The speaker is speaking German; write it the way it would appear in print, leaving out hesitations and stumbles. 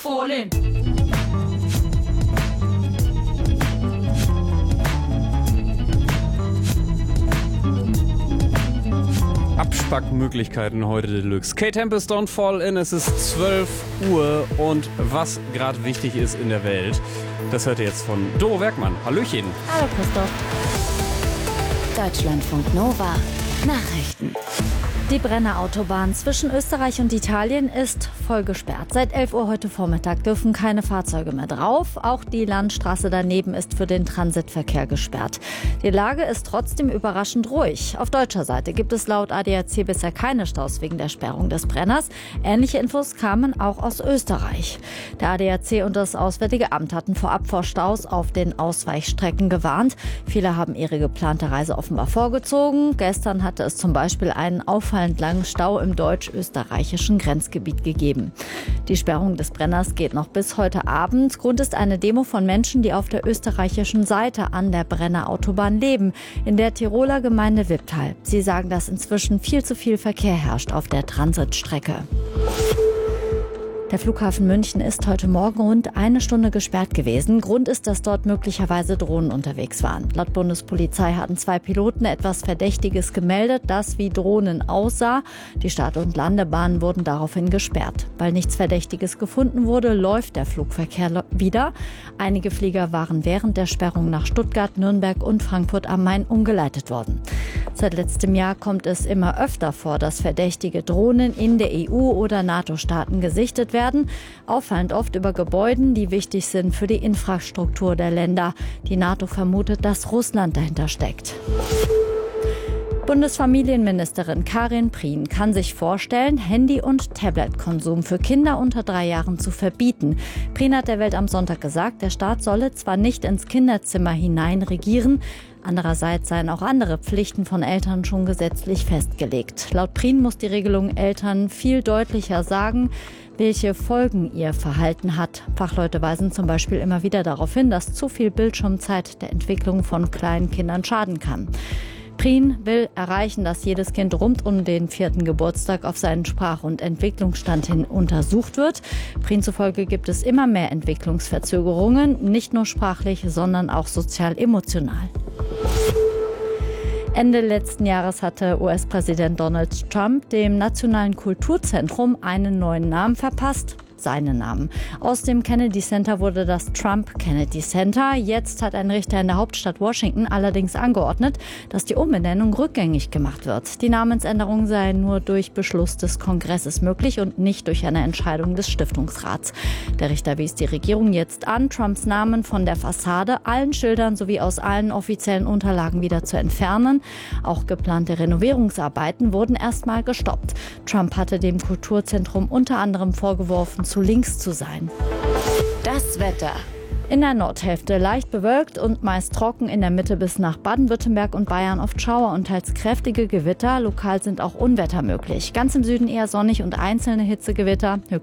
fall in. Abspackmöglichkeiten heute Deluxe. Kate Tempest, Don't Fall In. Es ist 12 Uhr und was gerade wichtig ist in der Welt, das hört ihr jetzt von Doro Werkmann. Hallöchen. Hallo Christoph. Deutschlandfunk Nova. Nachrichten. Die Brenner Autobahn zwischen Österreich und Italien ist voll gesperrt. Seit 11 Uhr heute Vormittag dürfen keine Fahrzeuge mehr drauf. Auch die Landstraße daneben ist für den Transitverkehr gesperrt. Die Lage ist trotzdem überraschend ruhig. Auf deutscher Seite gibt es laut ADAC bisher keine Staus wegen der Sperrung des Brenners. Ähnliche Infos kamen auch aus Österreich. Der ADAC und das Auswärtige Amt hatten vorab vor Staus auf den Ausweichstrecken gewarnt. Viele haben ihre geplante Reise offenbar vorgezogen. Gestern hatte es zum Beispiel einen auffallend langen Stau im deutsch-österreichischen Grenzgebiet gegeben. Die Sperrung des Brenners geht noch bis heute Abend. Grund ist eine Demo von Menschen, die auf der österreichischen Seite an der Brenner Autobahn leben, in der Tiroler Gemeinde Wipptal. Sie sagen, dass inzwischen viel zu viel Verkehr herrscht auf der Transitstrecke. Der Flughafen München ist heute Morgen rund eine Stunde gesperrt gewesen. Grund ist, dass dort möglicherweise Drohnen unterwegs waren. Laut Bundespolizei hatten 2 Piloten etwas Verdächtiges gemeldet, das wie Drohnen aussah. Die Start- und Landebahnen wurden daraufhin gesperrt. Weil nichts Verdächtiges gefunden wurde, läuft der Flugverkehr wieder. Einige Flieger waren während der Sperrung nach Stuttgart, Nürnberg und Frankfurt am Main umgeleitet worden. Seit letztem Jahr kommt es immer öfter vor, dass verdächtige Drohnen in der EU- oder NATO-Staaten gesichtet werden. Auffallend oft über Gebäuden, die wichtig sind für die Infrastruktur der Länder. Die NATO vermutet, dass Russland dahinter steckt. Bundesfamilienministerin Karin Prien kann sich vorstellen, Handy- und Tablet-Konsum für Kinder unter 3 Jahren zu verbieten. Prien hat der Welt am Sonntag gesagt, der Staat solle zwar nicht ins Kinderzimmer hinein regieren, andererseits seien auch andere Pflichten von Eltern schon gesetzlich festgelegt. Laut Prien muss die Regelung Eltern viel deutlicher sagen, welche Folgen ihr Verhalten hat. Fachleute weisen zum Beispiel immer wieder darauf hin, dass zu viel Bildschirmzeit der Entwicklung von kleinen Kindern schaden kann. Prien will erreichen, dass jedes Kind rund um den 4. Geburtstag auf seinen Sprach- und Entwicklungsstand hin untersucht wird. Prien zufolge gibt es immer mehr Entwicklungsverzögerungen, nicht nur sprachlich, sondern auch sozial-emotional. Ende letzten Jahres hatte US-Präsident Donald Trump dem Nationalen Kulturzentrum einen neuen Namen verpasst. Seinen Namen. Aus dem Kennedy Center wurde das Trump Kennedy Center. Jetzt hat ein Richter in der Hauptstadt Washington allerdings angeordnet, dass die Umbenennung rückgängig gemacht wird. Die Namensänderung sei nur durch Beschluss des Kongresses möglich und nicht durch eine Entscheidung des Stiftungsrats. Der Richter wies die Regierung jetzt an, Trumps Namen von der Fassade, allen Schildern sowie aus allen offiziellen Unterlagen wieder zu entfernen. Auch geplante Renovierungsarbeiten wurden erstmal gestoppt. Trump hatte dem Kulturzentrum unter anderem vorgeworfen, zu links zu sein. Das Wetter. In der Nordhälfte leicht bewölkt und meist trocken, in der Mitte bis nach Baden-Württemberg und Bayern oft Schauer und teils kräftige Gewitter. Lokal sind auch Unwetter möglich. Ganz im Süden eher sonnig und einzelne Hitzegewitter.